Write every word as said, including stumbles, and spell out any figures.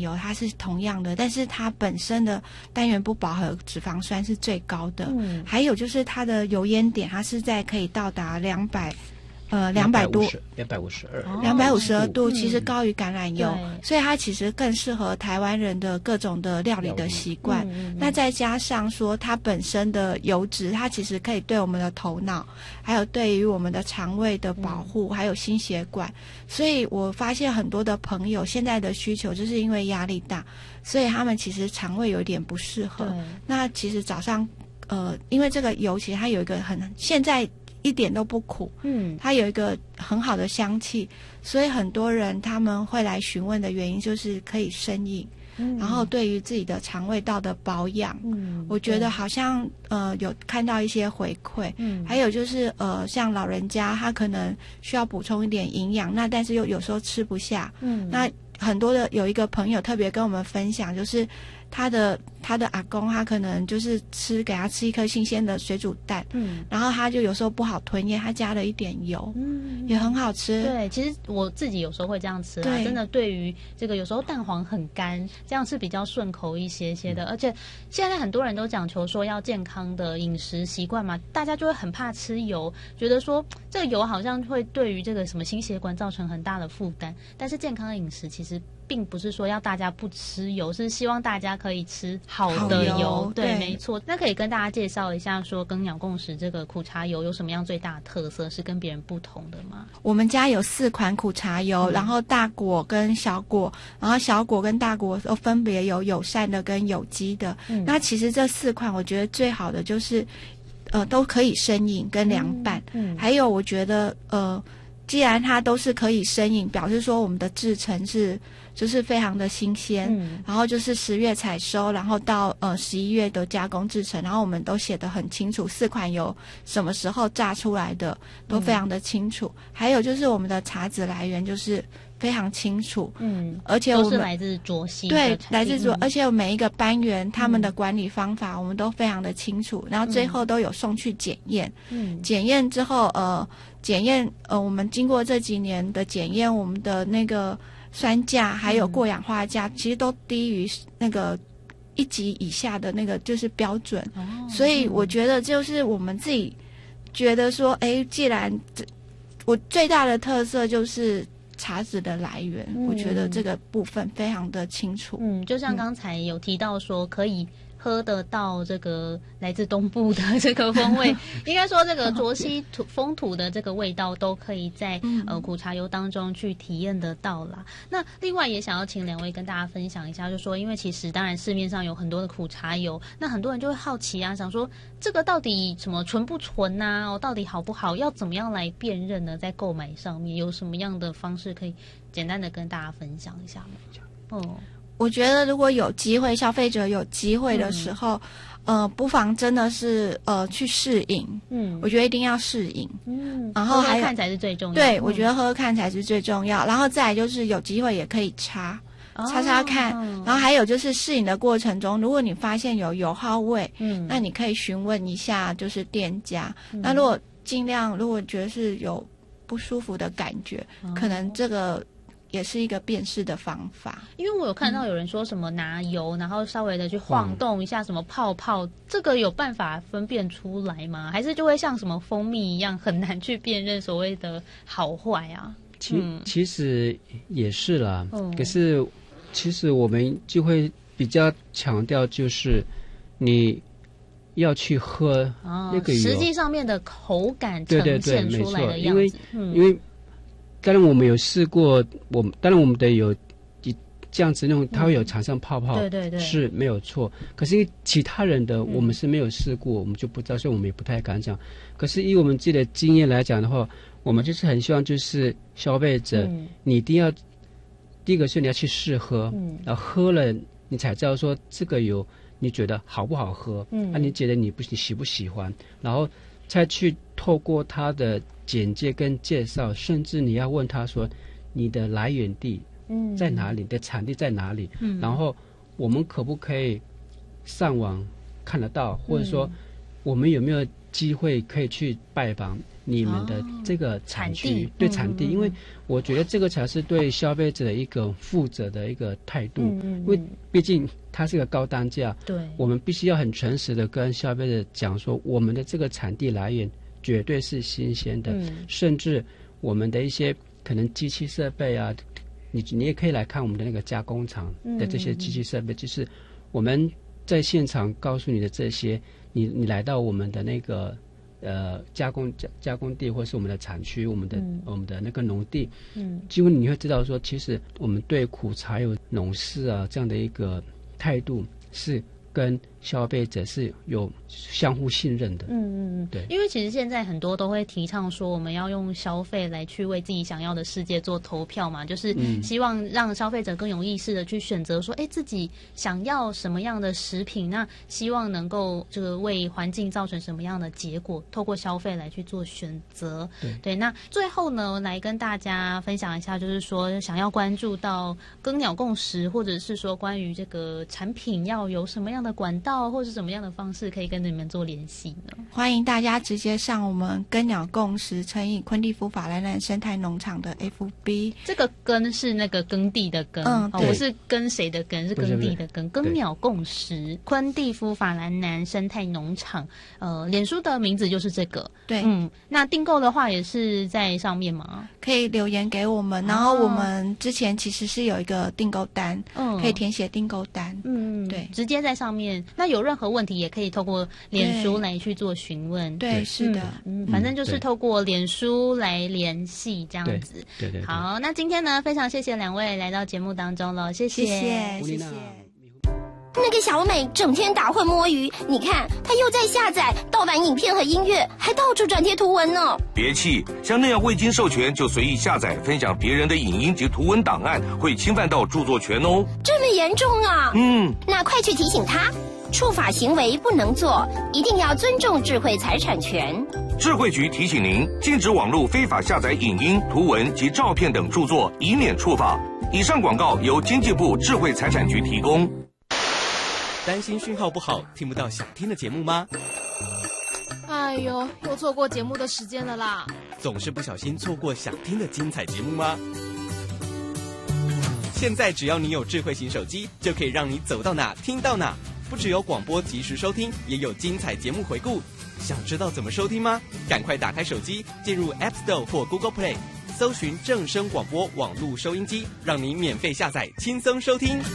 油它是同样的，但是它本身的单元不饱和脂肪酸是最高的。嗯，还有就是它的油烟点，它是在可以到达两百。呃，两百多， 两百五十二， 两百五十二度，其实高于橄榄油，嗯、所以它其实更适合台湾人的各种的料理的习惯。嗯、那再加上说，它本身的油脂，它其实可以对我们的头脑，还有对于我们的肠胃的保护，嗯、还有心血管。所以我发现很多的朋友现在的需求，就是因为压力大，所以他们其实肠胃有点不适合。那其实早上，呃，因为这个油其实它有一个很现在。一点都不苦，嗯，它有一个很好的香气，所以很多人他们会来询问的原因就是可以生饮，嗯，然后对于自己的肠胃道的保养，嗯，我觉得好像呃有看到一些回馈，嗯，还有就是呃像老人家他可能需要补充一点营养，那但是又有时候吃不下，嗯，那很多的有一个朋友特别跟我们分享，就是他的他的阿公，他可能就是吃给他吃一颗新鲜的水煮蛋，嗯，然后他就有时候不好吞咽，他加了一点油，嗯，也很好吃。 对，其实我自己有时候会这样吃啦，真的对于这个有时候蛋黄很干，这样是比较顺口一些些的，嗯、而且现在很多人都讲求说要健康的饮食习惯嘛，大家就会很怕吃油，觉得说这个油好像会对于这个什么心血管造成很大的负担，但是健康的饮食其实并不是说要大家不吃油，是希望大家可以吃好的油。油对，对，没错。那可以跟大家介绍一下，说耕鸟共识这个苦茶油有什么样最大的特色，是跟别人不同的吗？ 我们家有四款苦茶油，嗯、然后大果跟小果，然后小果跟大果都分别有友善的跟有机的。嗯、那其实这四款，我觉得最好的就是，呃，都可以生饮跟凉拌。嗯，嗯还有我觉得，呃。既然它都是可以生饮，表示说我们的制成是就是非常的新鲜，嗯、然后就是十月采收，然后到呃十一月的加工制成，然后我们都写得很清楚，四款油什么时候榨出来的都非常的清楚。嗯、还有就是我们的茶籽来源就是非常清楚，嗯，而且我们都是来自卓溪， 对，来自卓，嗯、而且每一个班园他们的管理方法我们都非常的清楚，然后最后都有送去检验，嗯，检验之后呃。检验呃，我们经过这几年的检验，我们的那个酸价还有过氧化价，嗯、其实都低于那个一级以下的那个就是标准。哦、所以我觉得就是我们自己觉得说，哎，既然这我最大的特色就是茶籽的来源，嗯、我觉得这个部分非常的清楚。 嗯，就像刚才有提到说可以。喝得到这个来自东部的这个风味，应该说这个卓溪土风土的这个味道都可以在、嗯、呃苦茶油当中去体验得到啦。那另外也想要请两位跟大家分享一下，就说因为其实当然市面上有很多的苦茶油，那很多人就会好奇啊，想说这个到底什么纯不纯啊？哦，到底好不好？要怎么样来辨认呢？在购买上面有什么样的方式可以简单的跟大家分享一下吗？哦。 我觉得如果有机会，消费者有机会的时候，嗯、呃，不妨真的是呃去试饮。嗯，我觉得一定要试饮。嗯，然后还有喝喝看才是最重要。 对， 嗯、 我觉得喝喝看才是最重要。然后再来就是有机会也可以擦。擦擦看，哦、然后还有就是试饮的过程中，如果你发现有油耗味，嗯，那你可以询问一下就是店家。嗯、那如果尽量如果觉得是有不舒服的感觉，哦、可能这个。也是一个辨识的方法， 因为我有看到有人说什么拿油，嗯、然后稍微的去晃动一下什么泡泡，这个有办法分辨出来吗？还是就会像什么蜂蜜一样很难去辨认所谓的好坏啊？ 其、嗯、其实也是啦，嗯、可是其实我们就会比较强调就是你要去喝那个油， 哦、实际上面的口感呈现出来的样子， 对对对，没错，因为、嗯、因为。当然我们有试过，我们当然我们得有这样子那种，它会有产生泡泡， 嗯、对对对， 是没有错。可是其他人的我们是没有试过，嗯、我们就不知道，所以我们也不太敢讲。可是以我们自己的经验来讲的话，我们就是很希望就是消费者，嗯、你一定要第一个是你要去试喝，嗯、然后喝了你才知道说这个油你觉得好不好喝，嗯，那、啊、你觉得你不你喜不喜欢，然后再去透过它的简介跟介绍，甚至你要问他说你的来源地在哪里，嗯、你的产地在哪里，嗯、然后我们可不可以上网看得到，或者说我们有没有机会可以去拜访你们的这个产区，哦、对产地、嗯，因为我觉得这个才是对消费者的一个负责的一个态度，嗯、因为毕竟它是个高单价，对，我们必须要很诚实的跟消费者讲说，我们的这个产地来源绝对是新鲜的，嗯、甚至我们的一些可能机器设备啊，你你也可以来看我们的那个加工厂的这些机器设备，嗯、就是我们在现场告诉你的这些，你你来到我们的那个呃加工加加工地，或是我们的产区，我们的、嗯、我们的那个农地，嗯，几乎你会知道说，其实我们对苦茶有农事啊这样的一个态度是跟消费者是有相互信任的。 嗯嗯，对，因为其实现在很多都会提倡说，我们要用消费来去为自己想要的世界做投票嘛，就是希望让消费者更有意识的去选择说，哎、嗯，自己想要什么样的食品，那希望能够这个为环境造成什么样的结果，透过消费来去做选择。对对，那最后呢，来跟大家分享一下，就是说想要关注到耕鸟共识，或者是说关于这个产品要有什么样的管道，或是什么样的方式可以跟你们做联系呢？ 欢迎大家直接上我们耕鸟共识乘以昆蒂夫法兰兰生态农场的 F B。 这个耕是那个耕地的耕，嗯，哦，不是跟谁的耕，是耕地的耕。耕鸟共识昆蒂夫法兰兰生态农场，呃，脸书的名字就是这个。对，嗯，那订购的话也是在上面吗？ 可以留言给我们，然后我们之前其实是有一个订购单，嗯，可以填写订购单，嗯，对， 直接在上面。那有任何问题也可以透过脸书来去做询问。 对，对是的， 嗯，反正就是透过脸书来联系这样子。 对 对, 对, 对。 好，那今天呢，非常谢谢两位来到节目当中了，谢谢， 谢谢，谢谢。 那个小美整天打混摸鱼，你看她又在下载盗版影片和音乐，还到处转贴图文呢。 别气，像那样未经授权就随意下载分享别人的影音及图文档案，会侵犯到著作权哦。 这么严重啊？嗯，那快去提醒她，触法行为不能做，一定要尊重智慧财产权。 智慧局提醒您，禁止网络非法下载影音、图文及照片等著作，以免触法。以上广告由经济部智慧财产局提供。 担心讯号不好，听不到想听的节目吗？ 哎呦，又错过节目的时间了啦！ 总是不小心错过想听的精彩节目吗？现在只要你有智慧型手机，就可以让你走到哪听到哪。不只有广播及时收听，也有精彩节目回顾。想知道怎么收听吗？赶快打开手机，进入 App Store 或 Google Play， 搜寻正声广播网络收音机，让你免费下载，轻松收听。